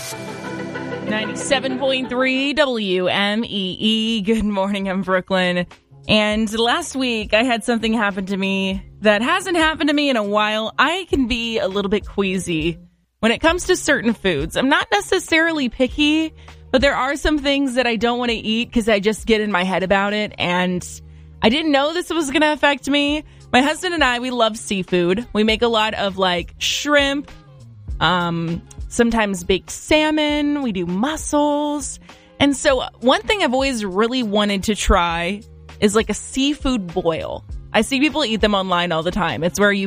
97.3 WMEE. Good morning, I'm Brooklyn. And last week, I had something happen to me that hasn't happened to me in a while. I can be a little bit queasy when it comes to certain foods. I'm not necessarily picky, but there are some things that I don't want to eat because I just get in my head about it. And I didn't know this was going to affect me. My husband and I, we love seafood. We make a lot of like shrimp, sometimes baked salmon. We do mussels. And so one thing I've always really wanted to try is like a seafood boil. I see people eat them online all the time. It's where you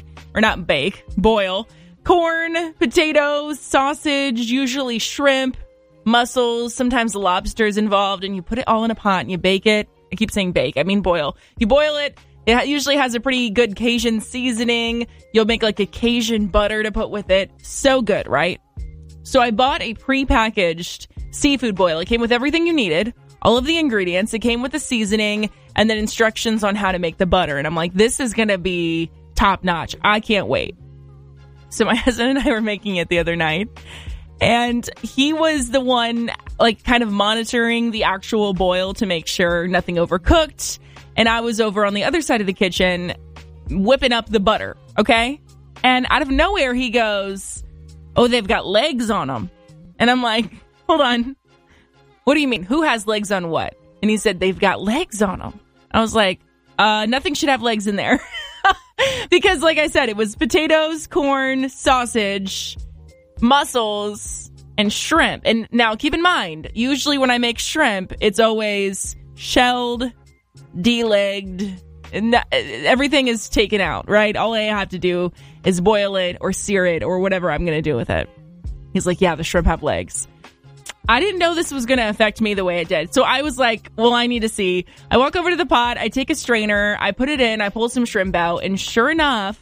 boil corn, potatoes, sausage, usually shrimp, mussels, sometimes lobsters involved, and you put it all in a pot and you bake it. I keep saying bake, I mean boil. You boil it. It usually has a pretty good Cajun seasoning. You'll make like a Cajun butter to put with it. So good, right? So I bought a prepackaged seafood boil. It came with everything you needed, all of the ingredients. It came with the seasoning and then instructions on how to make the butter. And I'm like, this is going to be top notch. I can't wait. So my husband and I were making it the other night. And he was the one like kind of monitoring the actual boil to make sure nothing overcooked. And I was over on the other side of the kitchen whipping up the butter, okay? And out of nowhere, he goes, oh, they've got legs on them. And I'm like, hold on. What do you mean? Who has legs on what? And he said, they've got legs on them. I was like, nothing should have legs in there. Because like I said, it was potatoes, corn, sausage, mussels, and shrimp. And now keep in mind, usually when I make shrimp, it's always shelled, de-legged, and everything is taken out, right? All I have to do is boil it or sear it or whatever I'm going to do with it. He's like, yeah, the shrimp have legs. I didn't know this was going to affect me the way it did. So I was like, well, I need to see. I walk over to the pot. I take a strainer. I put it in. I pull some shrimp out. And sure enough,